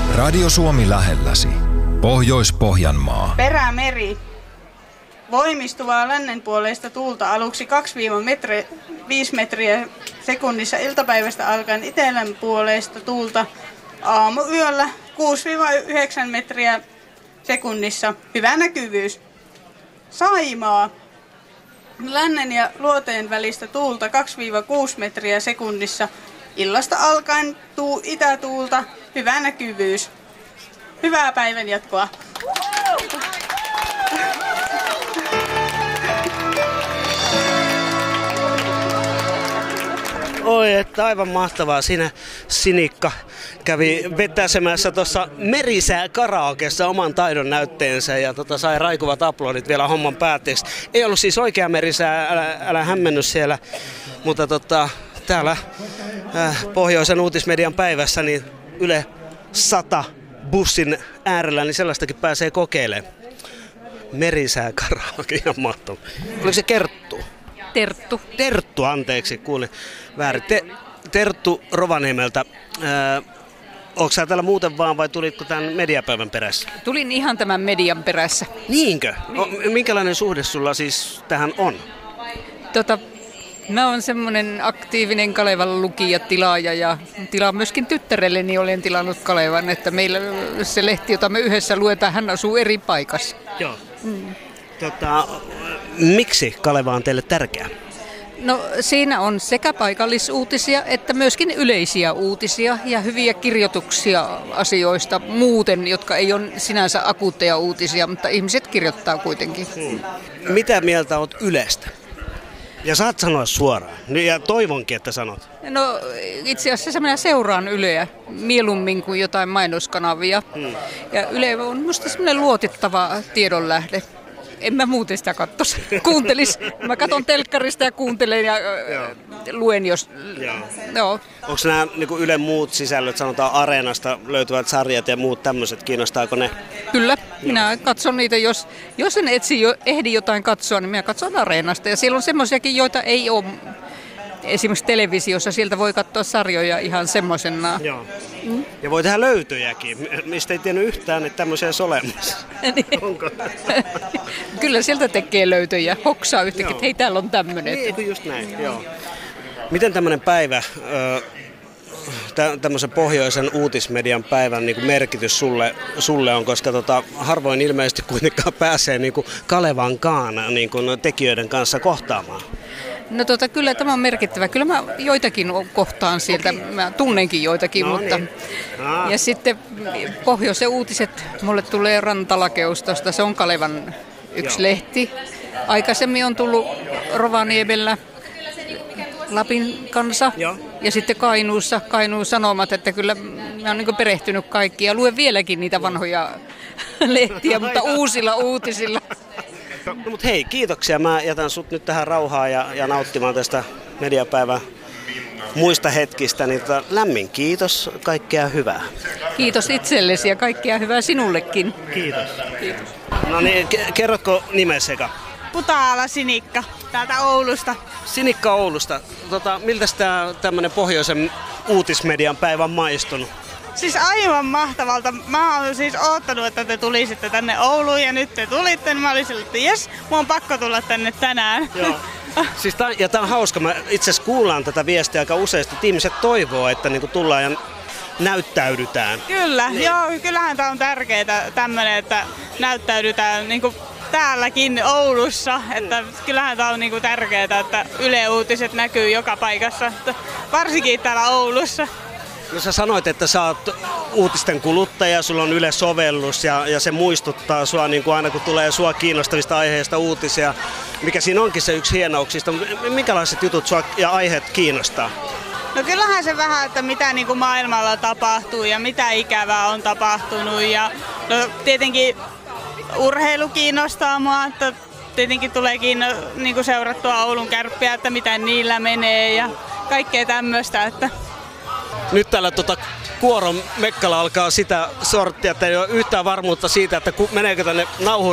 Radio Suomi lähelläsi. Pohjois-Pohjanmaa. Perämeri. Voimistuvaa lännenpuoleista tuulta aluksi 2-5 metriä sekunnissa iltapäivästä alkaen etelänpuoleista tuulta aamuyöllä 6-9 metriä sekunnissa. Hyvä näkyvyys. Saimaa. Lännen ja luoteen välistä tuulta 2-6 metriä sekunnissa. Illasta alkaen itätuulta. Hyvä näkyvyys. Hyvää päivän jatkoa. Oi, että aivan mahtavaa. Siinä Sinikka kävi vetäsemässä tuossa Merisää karaokeessa oman taidon näytteensä ja sai raikuvat aplodit vielä homman päätteeksi. Ei ollut siis oikea Merisää, älä hämmenny siellä, mutta täällä Pohjoisen uutismedian päivässä niin Yle 100 bussin äärellä, niin sellaistakin pääsee kokeilemaan. Merisää karaoke, ihan mahtavaa. Oliko se Kerttu? Terttu. Terttu, anteeksi, kuulin väärin. Terttu Rovaniemeltä. Onko sä täällä muuten vaan vai tulitko tämän mediapäivän perässä? Tulin ihan tämän median perässä. Niinkö? Minkälainen suhde sulla siis tähän on? Mä oon semmoinen aktiivinen Kalevan lukija, tilaaja ja tilaan myöskin tyttärelleni, olen tilannut Kalevan, että meillä se lehti, jota me yhdessä luetaan, hän asuu eri paikassa. Joo. Miksi Kaleva on teille tärkeä? No siinä on sekä paikallisuutisia että myöskin yleisiä uutisia ja hyviä kirjoituksia asioista muuten, jotka ei ole sinänsä akuutteja uutisia, mutta ihmiset kirjoittaa kuitenkin. Mitä mieltä olet Ylestä? Ja saat sanoa suoraan. Ja toivonkin, että sanot. No itse asiassa minä seuraan Yleä mieluummin kuin jotain mainoskanavia. Ja Yle on minusta semmoinen luotettava tiedonlähde. En mä muuten sitä katsoisi. Kuuntelis. Mä katson telkkarista ja kuuntelen ja luen jos... Joo. Onko nämä niin Ylen muut sisällöt, sanotaan Areenasta löytyvät sarjat ja muut tämmöiset, kiinnostaako ne? Kyllä. Minä katson niitä, jos en ehdi jotain katsoa, niin minä katson Areenasta. Ja siellä on semmoisiakin, joita ei ole esimerkiksi televisiossa. Sieltä voi katsoa sarjoja ihan semmoisenaan. Joo. Ja voi tehdä löytöjäkin, mistä ei tiennyt yhtään, että tämmöisiä olisi olemassa. Onko? Kyllä sieltä tekee löytöjä, hoksaa yhtäkkiä, että hei, täällä on tämmöinen. Niin, just näin, joo. Miten tämmöinen päivä, tämmöisen pohjoisen uutismedian päivän niin kuin merkitys sulle on, koska harvoin ilmeisesti kuitenkaan pääsee niin kuin Kalevankaan niin kuin tekijöiden kanssa kohtaamaan? No kyllä tämä on merkittävä. Kyllä mä joitakin kohtaan sieltä, mä tunnenkin joitakin, mutta... Niin. Ja sitten Pohjoisen uutiset, mulle tulee Rantalakeustosta, se on Kalevan yksi lehti. Aikaisemmin on tullut Rovaniemellä Lapin kanssa ja sitten Kainuun Sanomat, että kyllä mä oon niin perehtynyt kaikkiin ja luen vieläkin niitä vanhoja lehtiä, mutta uusilla uutisilla. No mutta hei, kiitoksia. Mä jätän sut nyt tähän rauhaan ja nauttimaan tästä mediapäivän muista hetkistä. Niin lämmin kiitos, kaikkea hyvää. Kiitos itsellesi ja kaikkea hyvää sinullekin. Kiitos. No niin, kerrotko nimesi eka? Putaala Sinikka, täältä Oulusta. Sinikka Oulusta. Miltä tämä tämmöinen pohjoisen uutismedian päivä on maistunut? Siis aivan mahtavalta. Mä oon siis oottanut, että te tulisitte tänne Ouluun ja nyt te tulitte. Mä olin sillä, että jes, mun on pakko tulla tänne tänään. Joo. Siis tää on hauska. Mä itse asiassa kuullaan tätä viestiä aika useasti, että ihmiset toivoo, että niinku tullaan ja näyttäydytään. Kyllä, niin. Joo, kyllähän tää on tärkeää tämmönen, että näyttäydytään niinku täälläkin Oulussa. Että kyllähän tää on niinku tärkeää, että Yle Uutiset näkyy joka paikassa, varsinkin täällä Oulussa. No sä sanoit, että sä oot uutisten kuluttaja, sulla on Yle-sovellus ja se muistuttaa sua niin kuin aina kun tulee sua kiinnostavista aiheista uutisia. Mikä siinä onkin se yksi hienouksista, minkälaiset jutut sua ja aiheet kiinnostaa? No kyllähän se vähän, että mitä niin kuin maailmalla tapahtuu ja mitä ikävää on tapahtunut. Ja no, tietenkin urheilu kiinnostaa mua, että tietenkin tulee niin kuin seurattua Oulun Kärppiä, että mitä niillä menee ja kaikkea tämmöistä. Että... Nyt täällä Kuoron Mekkala alkaa sitä sorttia, että ei ole yhtään varmuutta siitä, että meneekö tänne nauhun